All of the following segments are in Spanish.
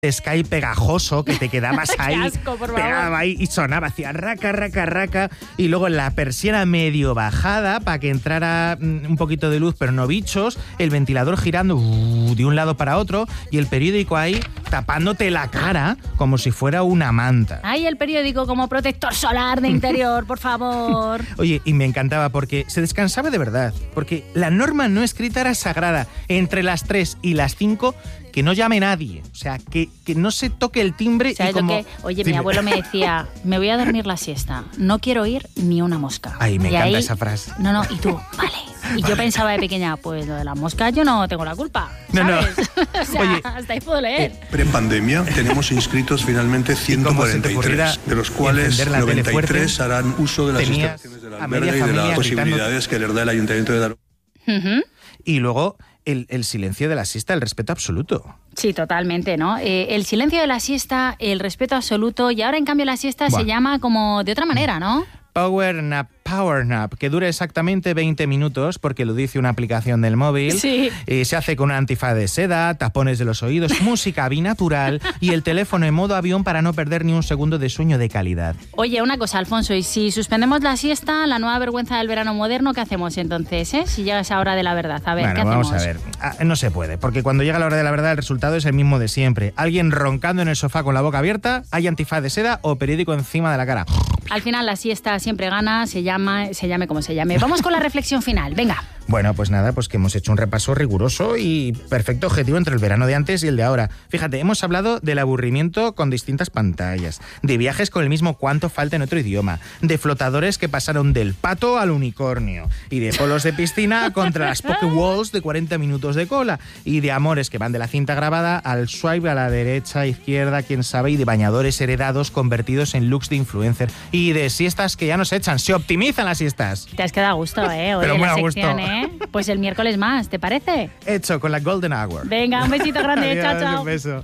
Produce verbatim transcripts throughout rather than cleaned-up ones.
Sky pegajoso que te quedabas ahí, Qué asco, por favor. pegaba ahí y sonaba, hacía raca, raca, raca, y luego la persiana medio bajada para que entrara mm, un poquito de luz, pero no bichos, el ventilador girando uh, de un lado para otro y el periódico ahí tapándote la cara como si fuera una manta. Ay, el periódico como protector solar de interior, por favor. Oye, y me encantaba porque se descansaba de verdad, porque la norma no escrita era sagrada. Entre las tres y las cinco, que no llame nadie, o sea, que, que no se toque el timbre. ¿Sabes y como... lo que? Oye, Dime. mi abuelo me decía, me voy a dormir la siesta, no quiero oír ni una mosca. Ay, me Y encanta ahí- esa frase. No, no, y tú, vale. Y yo pensaba de pequeña, pues lo de las moscas yo no tengo la culpa, No, no. ¿sabes? O sea, Oye, hasta ahí puedo leer. Prepandemia tenemos inscritos finalmente ciento cuarenta y tres, de los cuales encender la tele noventa y tres fuerte, harán uso de las tenías instalaciones del a media albergue y de familia las gritando. posibilidades que les da el Ayuntamiento de Daroca. Ujú. Y luego el, el silencio de la siesta, el respeto absoluto. Sí, totalmente, ¿no? Eh, el silencio de la siesta, el respeto absoluto, y ahora en cambio la siesta Buah. se llama como de otra manera, ¿no? Power Nap, Power Nap, que dura exactamente veinte minutos porque lo dice una aplicación del móvil. Sí. Eh, se hace con una antifaz de seda, tapones de los oídos, música binatural y el teléfono en modo avión para no perder ni un segundo de sueño de calidad. Oye, una cosa, Alfonso, y si suspendemos la siesta, la nueva vergüenza del verano moderno, ¿qué hacemos entonces, eh? Si llega esa hora de la verdad, a ver, Bueno, ¿qué vamos hacemos? a ver. Ah, no se puede, porque cuando llega la hora de la verdad el resultado es el mismo de siempre. Alguien roncando en el sofá con la boca abierta, hay antifaz de seda o periódico encima de la cara. Al final la siesta siempre gana, se llama, se llame como se llame. Vamos con la reflexión final, venga. Bueno, pues nada, pues que hemos hecho un repaso riguroso y perfecto objetivo entre el verano de antes y el de ahora. Fíjate, hemos hablado del aburrimiento con distintas pantallas, de viajes con el mismo cuánto falta en otro idioma, de flotadores que pasaron del pato al unicornio, y de polos de piscina contra las Pokéballs de cuarenta minutos de cola, y de amores que van de la cinta grabada al swipe a la derecha, izquierda, quién sabe, y de bañadores heredados convertidos en looks de influencer, y de siestas que ya no se echan, se optimizan las siestas. Te has quedado a gusto, ¿eh? Hoy Pero en muy la a gusto. sección, ¿eh? Pues el miércoles más, ¿te parece? Hecho con la Golden Hour. Venga, un besito grande, Adiós, chao, chao. un beso.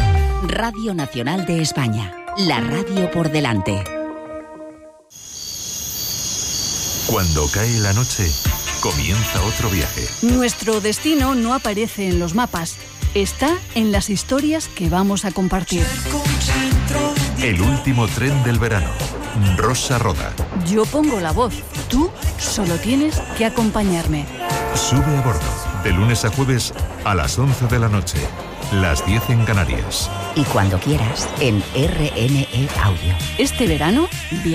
Radio Nacional de España. La radio por delante. Cuando cae la noche, comienza otro viaje. Nuestro destino no aparece en los mapas, está en las historias que vamos a compartir. El último tren del verano. Rosa Roda. Yo pongo la voz, tú solo tienes que acompañarme. Sube a bordo. De lunes a jueves a las once de la noche. Las diez en Canarias. Y cuando quieras, en R N E Audio. Este verano, viaja.